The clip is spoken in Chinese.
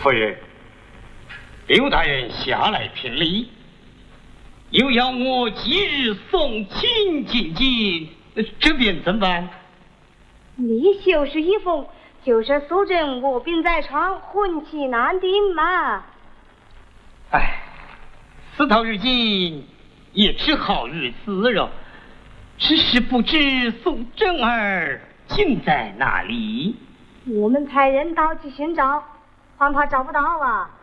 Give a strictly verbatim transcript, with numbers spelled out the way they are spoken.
夫人，刘大人下来评理，又要我即日送亲进京，这便怎办？ 你就是一封，就是苏镇卧病在床，婚期难定嘛。 哎，事到如今也只好如此了。只是不知宋正儿竟在哪里？ 我们派人到去寻找，恐怕找不到啊。